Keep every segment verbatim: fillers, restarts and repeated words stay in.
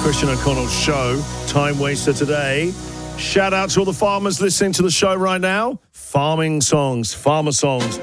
Christian O'Connell Show. Time waster today. Shout out to all the farmers listening to the show right now. Farming songs, farmer songs.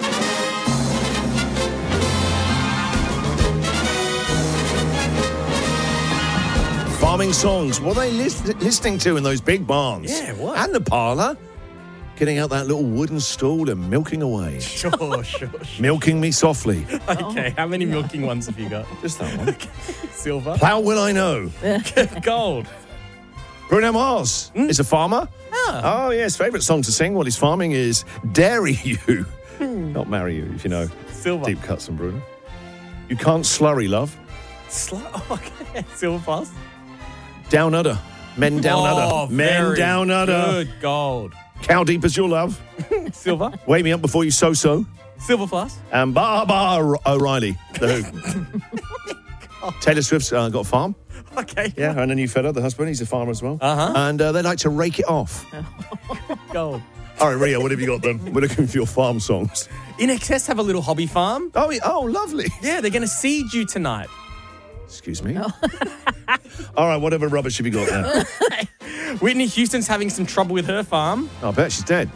Farming songs. What are they lis- listening to in those big barns? Yeah, what? And the parlour. Getting out that little wooden stool and milking away. Sure, sure, sure. Milking me softly. Okay, how many milking ones have you got? Just that one. Silver. How will I know? Gold. Bruno Mars Mm. is a farmer. Ah. Oh, yes. Favourite song to sing while he's farming is Dairy You. Not Marry You, if you know. Silver. Deep cuts from Bruno. You Can't Slurry, Love. Sl- oh, okay. Silver plus. Down Udder. Men Down oh, Udder. Men very Down Udder. Good. Gold. Cow Deep As Your Love. Silver. Wake Me Up Before You So-So. Silver plus. And Barbara O'Reilly. The Who. Taylor Swift's uh, got a farm. Okay. Yeah, and a new fella, the husband, he's a farmer as well. Uh-huh. And uh, they like to rake it off. Gold. All right, Rio, what have you got then? We're looking for your farm songs. In Excess have a little hobby farm. Oh, yeah. Oh, lovely. Yeah, they're going to seed you tonight. Excuse me. All right, whatever rubbish have you got there? Whitney Houston's having some trouble with her farm. Oh, I bet she's dead.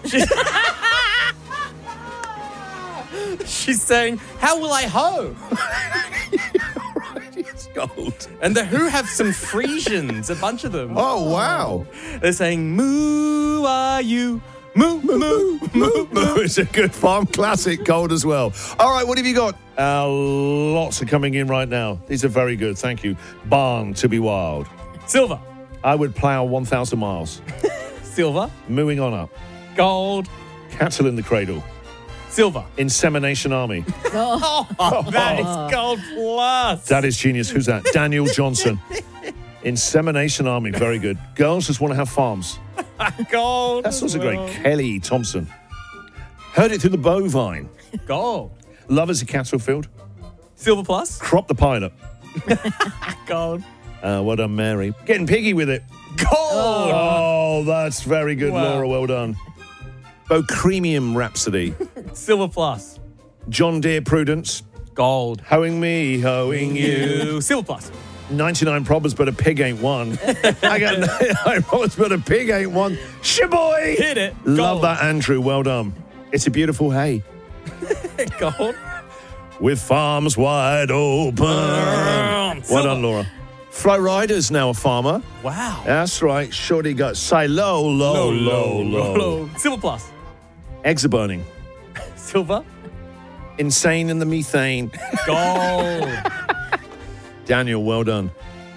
She's saying, how will I hoe? Right, it's gold. And the Who have some Frisians, a bunch of them. Oh, wow. They're saying, moo are you, moo, moo, moo, moo, moo. It's a good farm classic, gold as well. All right, what have you got? Uh, lots are coming in right now. These are very good, thank you. Barn to be wild. Silver. I would plough one thousand miles. Silver. Moving on up. Gold. Cattle in the cradle. Silver. Insemination Army. Oh, that is gold plus. That is genius. Who's that? Daniel Johnson. Insemination Army. Very good. Girls just want to have farms. Gold. That's also as well. great. Kelly Thompson. Heard it through the bovine. Gold. Love is a cattle field. Silver plus. Crop the pilot. Gold. Uh, well done, Mary. Getting piggy with it. Gold. Oh, that's very good, Wow. Laura. Well done. Bocremium Rhapsody. Silver plus. John Deere Prudence. Gold. Hoeing me, hoeing you. You. Silver plus. ninety-nine problems, but a pig ain't one. I got ninety-nine problems, but a pig ain't one. Shaboy! Hit it. Love Gold. that, Andrew. Well done. It's a beautiful hay. Gold. With farms wide open. Well Silver. done, Laura. Flo Rider's now a farmer. Wow. That's right. Shorty got say low, low, low, low. Silver plus. Eggs are burning. Silver. Insane in the methane. Gold. Daniel, well done.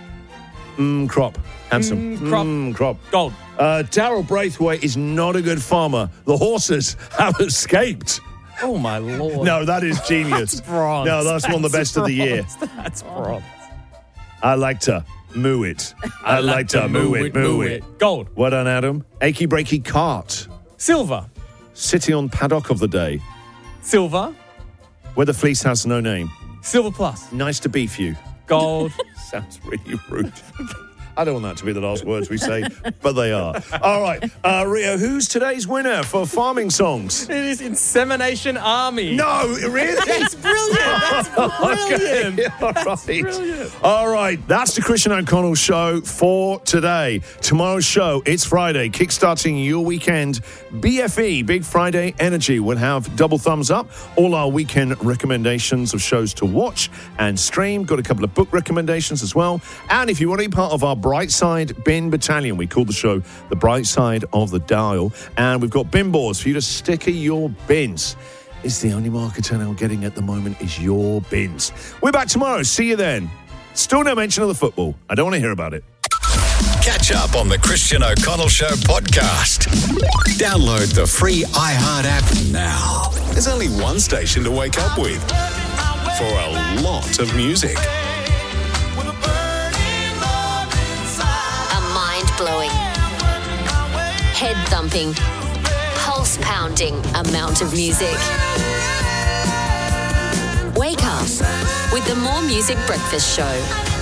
Mmm, crop. Handsome. Mm, crop. Mm, crop. Gold. Uh, Daryl Braithwaite is not a good farmer. The horses have escaped. Oh, my Lord. No, that is genius. That's bronze. No, that's, one of the best of the year. bronze. That's bronze. I like to moo it. I, like, to moo it, moo it. Gold. Well done, Adam. Achy breaky cart. Silver. City on paddock of the day. Silver. Where the fleece has no name. Silver plus. Nice to beef you. Gold. Sounds really rude. I don't want that to be the last words we say, but they are. All right, uh, Rio, who's today's winner for farming songs? It is Insemination Army. No, really? That's brilliant. That's brilliant. Okay, all That's right. brilliant. All right, that's the Christian O'Connell Show for today. Tomorrow's show, it's Friday, kickstarting your weekend. B F E, Big Friday Energy, will have double thumbs up. All our weekend recommendations of shows to watch and stream. Got a couple of book recommendations as well. And if you want to be part of our Brightside Bin Battalion, we call the show The Bright Side of the Dial. And we've got bin boards for you to sticker your bins. It's the only marketing I'm getting at the moment is your bins. We're back tomorrow. See you then. Still no mention of the football. I don't want to hear about it. Catch up on the Christian O'Connell Show podcast. Download the free iHeart app now. There's only one station to wake up with for a lot of music. A mind-blowing, head-thumping, pulse-pounding amount of music. Wake up with the More Music Breakfast Show.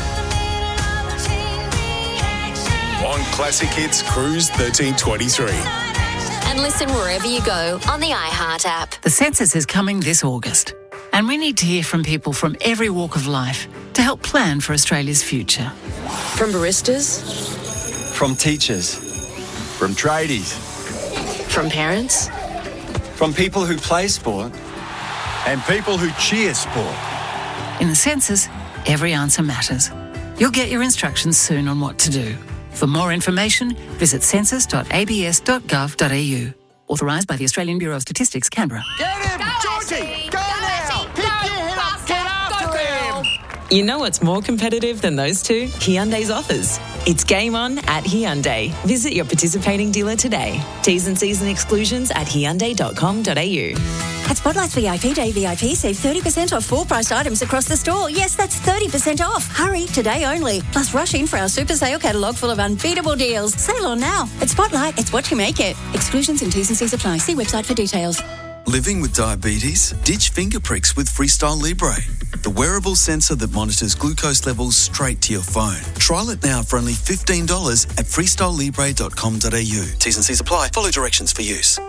On Classic Hits Cruise thirteen twenty-three. And listen wherever you go on the iHeart app. The census is coming this August, and we need to hear from people from every walk of life to to help plan for Australia's future. From baristas, From teachers. From tradies. from parents, From people who play sport. And people who cheer sport. In the census, every answer matters. You'll get your instructions soon on what to do. For more information, visit census dot a b s dot gov dot a u. Authorised by the Australian Bureau of Statistics, Canberra. Get him! Georgie! Go, now! Pick your head up! Get after him! You know what's more competitive than those two? Hyundai's offers. It's game on at Hyundai. Visit your participating dealer today. T's and C's and exclusions at hyundai dot com dot a u. At Spotlight's V I P Day V I P, save thirty percent off full-priced items across the store. Yes, that's thirty percent off. Hurry, today only. Plus, rush in for our super sale catalogue full of unbeatable deals. Sale on now. At Spotlight, it's what you make it. Exclusions and T's and C's apply. See website for details. Living with diabetes? Ditch finger pricks with Freestyle Libre, the wearable sensor that monitors glucose levels straight to your phone. Trial it now for only fifteen dollars at freestyle libre dot com dot a u. T's and C's apply. Follow directions for use.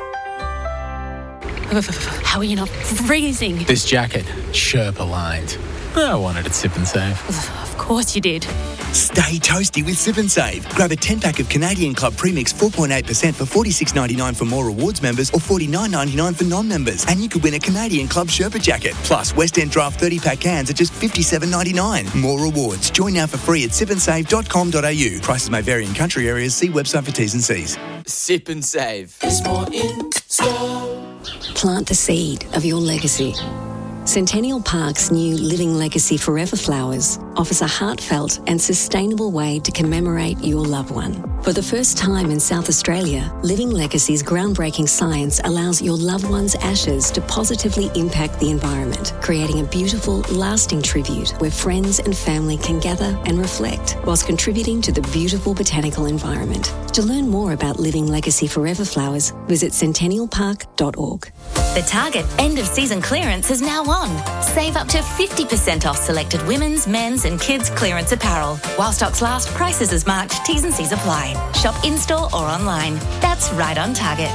How are you not freezing? This jacket, Sherpa lined. I wanted it Sip and Save. Of course you did. Stay toasty with Sip and Save. Grab a ten-pack of Canadian Club Premix four point eight percent for forty-six ninety-nine for more rewards members or forty-nine ninety-nine for non-members. And you could win a Canadian Club Sherpa jacket. Plus, West End Draft thirty-pack cans at just fifty-seven ninety-nine. More rewards. Join now for free at sip and save dot com dot a u. Prices may vary in country areas. See website for T's and C's. Sip and Save. There's more in store. Plant the seed of your legacy. Centennial Park's new Living Legacy Forever Flowers offers a heartfelt and sustainable way to commemorate your loved one. For the first time in South Australia, Living Legacy's groundbreaking science allows your loved one's ashes to positively impact the environment, creating a beautiful, lasting tribute where friends and family can gather and reflect whilst contributing to the beautiful botanical environment. To learn more about Living Legacy Forever Flowers, visit centennial park dot org. The Target end-of-season clearance is now on. Save up to fifty percent off selected women's, men's and kids' clearance apparel. While stocks last, prices as marked, T's and C's apply. Shop in-store or online. That's right on Target.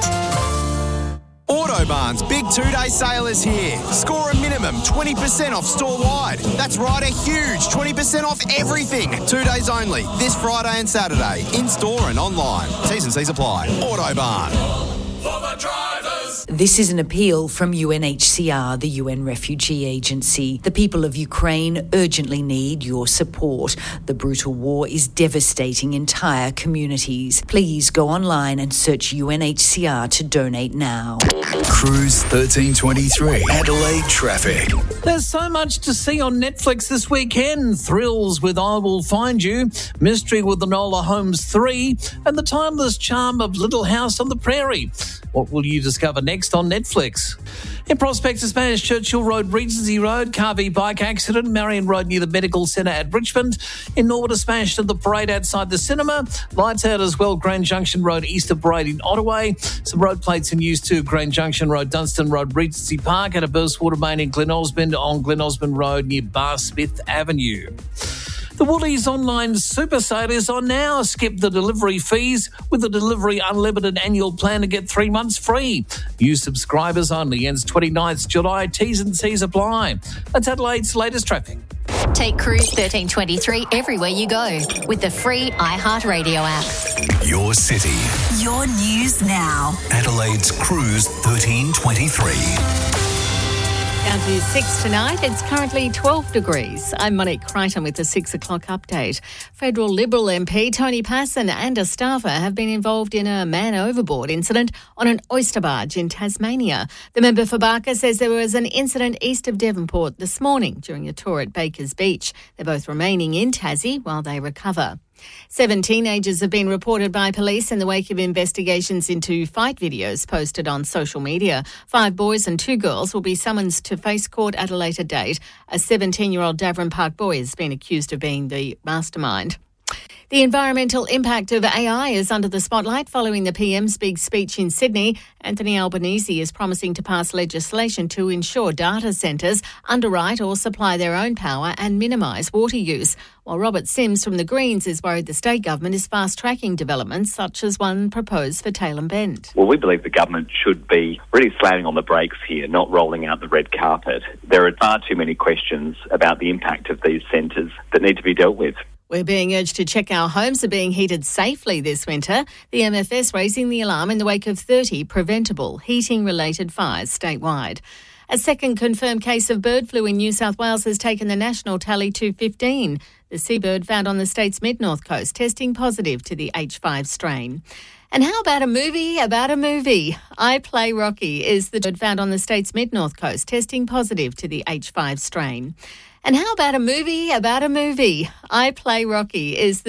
Autobarn's big two-day sale is here. Score a minimum twenty percent off store-wide. That's right, a huge twenty percent off everything. Two days only, this Friday and Saturday, in-store and online. T's and C's apply. Autobarn. For the drivers. This is an appeal from U N H C R, the U N Refugee Agency. The people of Ukraine urgently need your support. The brutal war is devastating entire communities. Please go online and search U N H C R to donate now. Cruise thirteen twenty-three. Adelaide traffic. There's so much to see on Netflix this weekend. Thrills with I Will Find You, Mystery with Enola Holmes three, and the timeless charm of Little House on the Prairie. What will you discover next on Netflix? In Prospector Spanish, Churchill Road, Regency Road, car v bike accident, Marion Road near the Medical Centre at Richmond. In Norwood, a smash at the parade outside the cinema. Lights out as well, Grand Junction Road, east of Parade in Ottaway. Some road plates in use too, Grand Junction Road, Dunstan Road, Regency Park, and a burst water main in Glen Osmond on Glen Osmond Road near Bar Smith Avenue. The Woolies online super sale is on now. Skip the delivery fees with the Delivery Unlimited annual plan to get three months free. New subscribers only. Ends twenty-ninth July. T's and C's apply. That's Adelaide's latest traffic. Take Cruise thirteen twenty-three everywhere you go with the free iHeartRadio app. Your city. Your news now. Adelaide's Cruise thirteen twenty-three. Down to six tonight. It's currently twelve degrees. I'm Monique Crichton with the six o'clock update. Federal Liberal M P Tony Passon and a staffer have been involved in a man overboard incident on an oyster barge in Tasmania. The member for Barker says there was an incident east of Devonport this morning during a tour at Bakers Beach. They're both remaining in Tassie while they recover. Seven teenagers have been reported by police in the wake of investigations into fight videos posted on social media. Five boys and two girls will be summoned to face court at a later date. A seventeen-year-old Davern Park boy has been accused of being the mastermind. The environmental impact of A I is under the spotlight following the P M's big speech in Sydney. Anthony Albanese is promising to pass legislation to ensure data centres underwrite or supply their own power and minimise water use, while Robert Sims from the Greens is worried the state government is fast-tracking developments such as one proposed for Tailem Bend. Well, we believe the government should be really slamming on the brakes here, not rolling out the red carpet. There are far too many questions about the impact of these centres that need to be dealt with. We're being urged to check our homes are being heated safely this winter. The M F S raising the alarm in the wake of thirty preventable heating-related fires statewide. A second confirmed case of bird flu in New South Wales has taken the national tally to fifteen. The seabird found on the state's mid-north coast testing positive to the H five strain. And how about a movie about a movie? I Play Rocky is the bird found on the state's mid-north coast testing positive to the H five strain. And how about a movie about a movie? I Play Rocky is the